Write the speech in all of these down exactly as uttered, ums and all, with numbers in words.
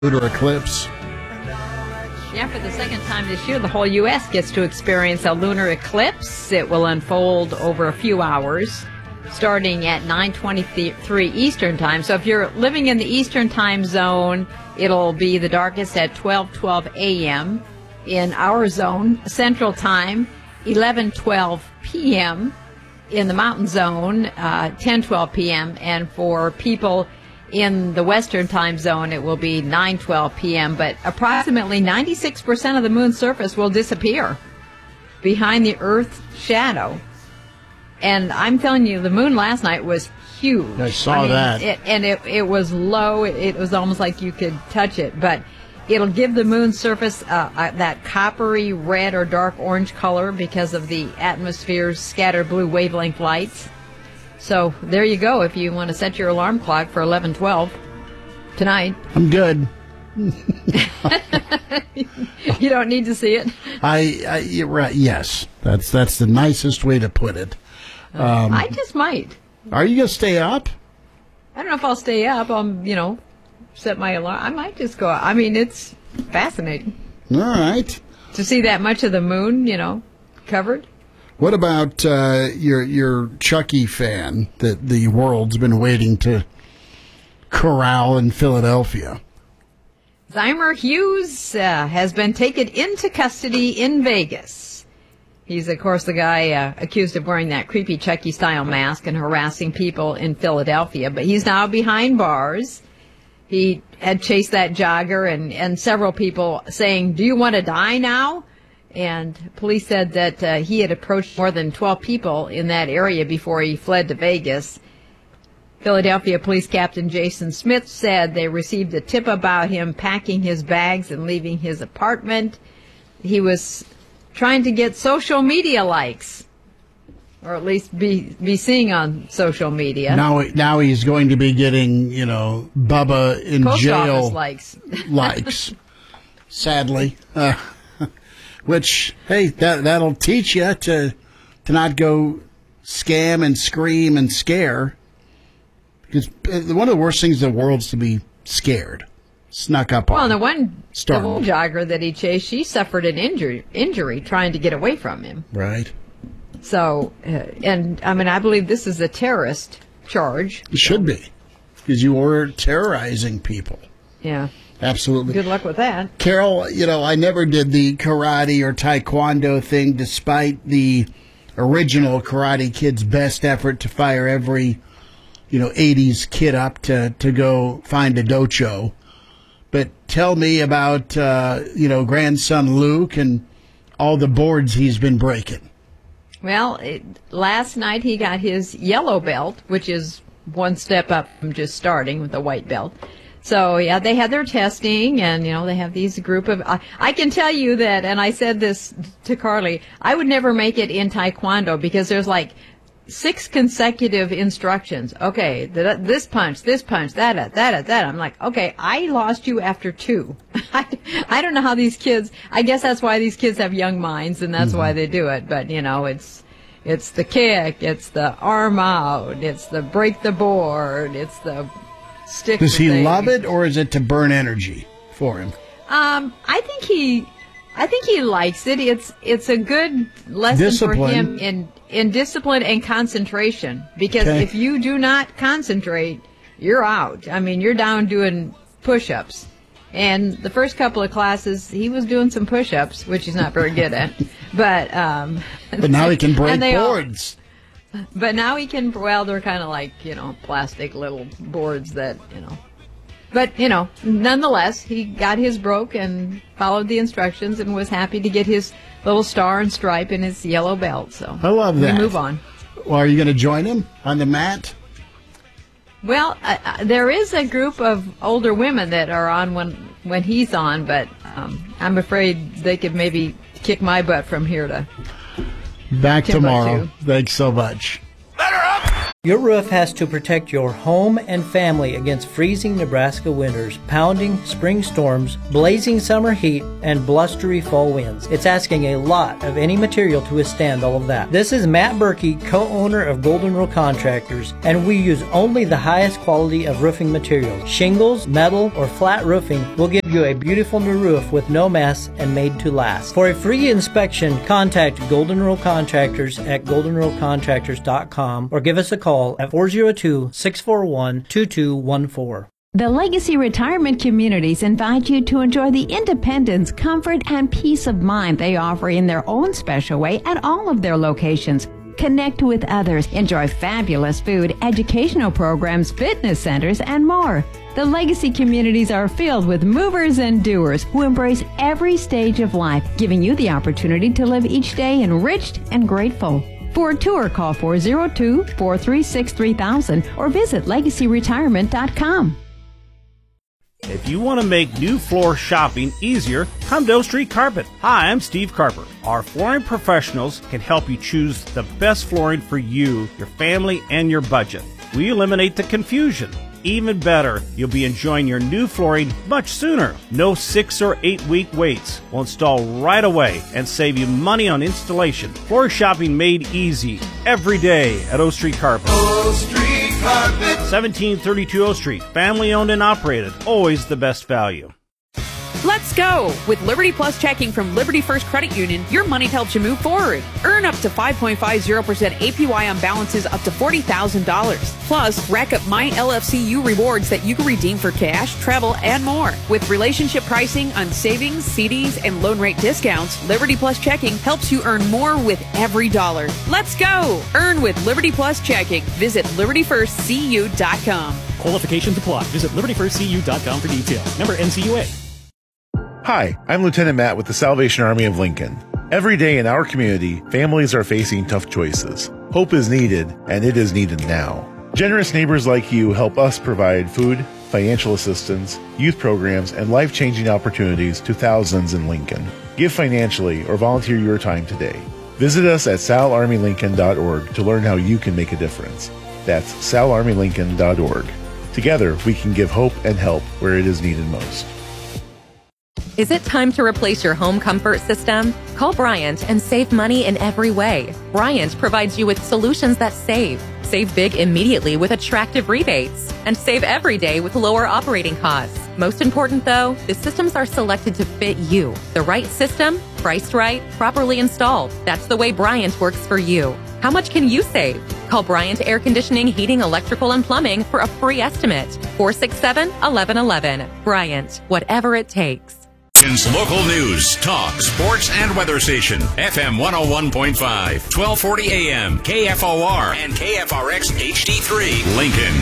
lunar eclipse. Yeah, for the second time this year, the whole U S gets to experience a lunar eclipse. It will unfold over a few hours, starting at nine twenty-three Eastern Time. So if you're living in the Eastern Time zone, it'll be the darkest at twelve twelve a.m. In our zone, Central Time, eleven twelve p.m. In the Mountain Zone, uh, ten twelve p.m. And for people in the Western Time Zone, it will be nine twelve p.m. But approximately ninety-six percent of the moon's surface will disappear behind the Earth's shadow. And I'm telling you, the moon last night was huge. I saw I mean, that. It, and it, it was low. It, it was almost like you could touch it. But it'll give the moon's surface uh, uh, that coppery red or dark orange color because of the atmosphere's scattered blue wavelength lights. So there you go if you want to set your alarm clock for eleven twelve tonight. I'm good. You don't need to see it. I, I you're right. Yes, that's that's the nicest way to put it. Um, I just might. Are you gonna stay up? I don't know if I'll stay up. I'll, you know, set my alarm. I might just go out. I mean, it's fascinating All right. to see that much of the moon, you know, covered. What about uh, your your Chucky fan that the world's been waiting to corral in Philadelphia? Zymer Hughes uh, has been taken into custody in Vegas. He's, of course, the guy uh, accused of wearing that creepy Chucky-style mask and harassing people in Philadelphia. But he's now behind bars. He had chased that jogger and, and several people saying, "Do you want to die now?" And police said that uh, he had approached more than twelve people in that area before he fled to Vegas. Philadelphia Police Captain Jason Smith said they received a tip about him packing his bags and leaving his apartment. He was trying to get social media likes, or at least be be seen on social media. Now, now he's going to be getting, you know, Bubba in Post jail office likes. likes. Sadly, uh, which hey, that that'll teach you to to not go scam and scream and scare. Because one of the worst things in the world is to be scared, snuck up on. Well, the one, the Startled. one jogger that he chased, she suffered an injury injury trying to get away from him. Right. So, uh, and I mean, I believe this is a terrorist charge. It should be, because you were terrorizing people. Yeah. Absolutely. Good luck with that. Carol, you know, I never did the karate or taekwondo thing, despite the original Karate Kid's best effort to fire every, you know, eighties kid up to, to go find a dojo. But tell me about, uh, you know, grandson Luke and all the boards he's been breaking. Well, it, last night he got his yellow belt, which is one step up from just starting with a white belt. So, yeah, they had their testing, and, you know, they have these group of... I, I can tell you that, and I said this to Carly, I would never make it in Taekwondo because there's like six consecutive instructions. Okay, th- this punch, this punch, that, that, that. I'm like, okay, I lost you after two. I, I don't know how these kids... I guess that's why these kids have young minds, and that's mm-hmm. why they do it. But, you know, it's it's the kick, it's the arm out, it's the break the board, it's the... stick. Does he thing. love it, or is it to burn energy for him? Um, I think he, I think he likes it. It's it's a good lesson Discipline. for him in in discipline and concentration. Because Okay. if you do not concentrate, you're out. I mean, you're down doing push-ups. And the first couple of classes, he was doing some push-ups, which he's not very good at. But um, But now he can break and they all- boards. But now he can, well, they're kind of like, you know, plastic little boards that, you know. But, you know, nonetheless, he got his broke and followed the instructions and was happy to get his little star and stripe in his yellow belt. So I love that. We move on. Well, are you going to join him on the mat? Well, uh, uh, there is a group of older women that are on when, when he's on, but um, I'm afraid they could maybe kick my butt from here to... Back Timbuktu. tomorrow. Thanks so much. Your roof has to protect your home and family against freezing Nebraska winters, pounding spring storms, blazing summer heat, and blustery fall winds. It's asking a lot of any material to withstand all of that. This is Matt Berkey, co-owner of Golden Rule Contractors, and we use only the highest quality of roofing materials. Shingles, metal, or flat roofing will give you a beautiful new roof with no mess and made to last. For a free inspection, contact Golden Rule Contractors at golden rule contractors dot com or give us a call at four oh two, six four one, two two one four. The Legacy Retirement Communities invite you to enjoy the independence, comfort, and peace of mind they offer in their own special way at all of their locations. Connect with others, enjoy fabulous food, educational programs, fitness centers, and more. The Legacy Communities are filled with movers and doers who embrace every stage of life, giving you the opportunity to live each day enriched and grateful. For a tour, call four oh two, four three six, three thousand or visit legacy retirement dot com. If you want to make new floor shopping easier, come to O Street Carpet. Hi, I'm Steve Carper. Our flooring professionals can help you choose the best flooring for you, your family, and your budget. We eliminate the confusion. Even better, you'll be enjoying your new flooring much sooner. No six or eight week waits. We'll install right away and save you money on installation. Floor shopping made easy every day at O Street Carpet. O Street Carpet. seventeen thirty-two O Street. Family owned and operated. Always the best value. Let's go! With Liberty Plus checking from Liberty First Credit Union, your money helps you move forward. Earn up to five point five zero percent A P Y on balances up to forty thousand dollars. Plus, rack up My L F C U rewards that you can redeem for cash, travel, and more. With relationship pricing on savings, C Ds, and loan rate discounts, Liberty Plus checking helps you earn more with every dollar. Let's go! Earn with Liberty Plus checking. Visit liberty first c u dot com. Qualifications apply. Visit liberty first c u dot com for details. Member N C U A. Hi, I'm Lieutenant Matt with the Salvation Army of Lincoln. Every day in our community, families are facing tough choices. Hope is needed, and it is needed now. Generous neighbors like you help us provide food, financial assistance, youth programs, and life-changing opportunities to thousands in Lincoln. Give financially or volunteer your time today. Visit us at sal army lincoln dot org to learn how you can make a difference. That's sal army lincoln dot org. Together, we can give hope and help where it is needed most. Is it time to replace your home comfort system? Call Bryant and save money in every way. Bryant provides you with solutions that save. Save big immediately with attractive rebates. And save every day with lower operating costs. Most important though, the systems are selected to fit you. The right system, priced right, properly installed. That's the way Bryant works for you. How much can you save? Call Bryant Air Conditioning, Heating, Electrical, and Plumbing for a free estimate. four six seven, one one one one. Bryant, whatever it takes. Local news, talk, sports, and weather station. F M one oh one point five, twelve forty A M, K F O R, and K F R X H D three, Lincoln.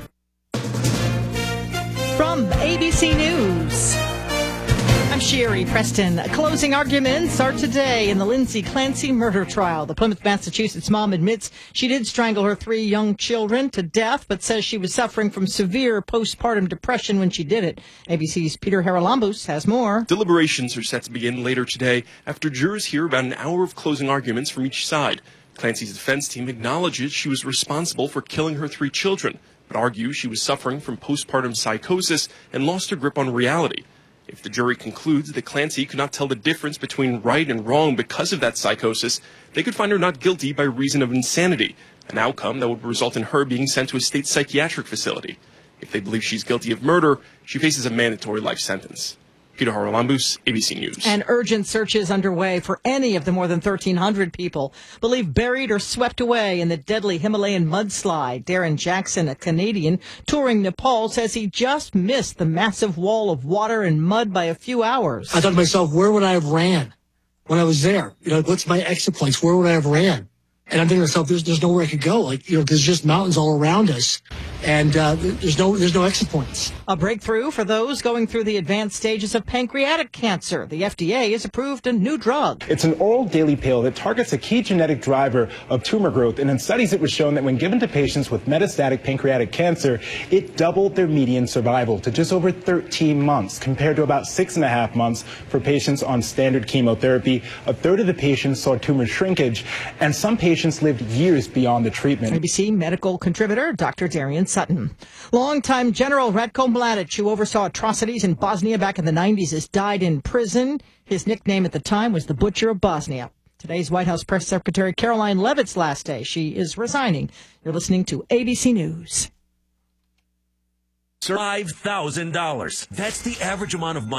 From A B C News, I'm Sherry Preston. Closing arguments are today in the Lindsay Clancy murder trial. The Plymouth, Massachusetts mom admits she did strangle her three young children to death, but says she was suffering from severe postpartum depression when she did it. A B C's Peter Haralambous has more. Deliberations are set to begin later today after jurors hear about an hour of closing arguments from each side. Clancy's defense team acknowledges she was responsible for killing her three children, but argues she was suffering from postpartum psychosis and lost her grip on reality. If the jury concludes that Clancy could not tell the difference between right and wrong because of that psychosis, they could find her not guilty by reason of insanity, an outcome that would result in her being sent to a state psychiatric facility. If they believe she's guilty of murder, she faces a mandatory life sentence. Peter Haralambous, A B C News. And urgent searches underway for any of the more than thirteen hundred people believed buried or swept away in the deadly Himalayan mudslide. Darren Jackson, a Canadian touring Nepal, says he just missed the massive wall of water and mud by a few hours. I thought to myself, where would I have ran when I was there? You know, what's my exit points? Where would I have ran? And I'm thinking to myself, there's, there's nowhere I could go. Like, you know, there's just mountains all around us, and uh, there's no there's no exit points. A breakthrough for those going through the advanced stages of pancreatic cancer. The F D A has approved a new drug. It's an oral daily pill that targets a key genetic driver of tumor growth, and in studies it was shown that when given to patients with metastatic pancreatic cancer, it doubled their median survival to just over thirteen months, compared to about six and a half months for patients on standard chemotherapy. A third of the patients saw tumor shrinkage, and some patients patients lived years beyond the treatment. A B C medical contributor Doctor Darian Sutton. Longtime General Ratko Mladic, who oversaw atrocities in Bosnia back in the nineties, has died in prison. His nickname at the time was the Butcher of Bosnia. Today's White House Press Secretary Caroline Leavitt's last day. She is resigning. You're listening to A B C News. five thousand dollars. That's the average amount of money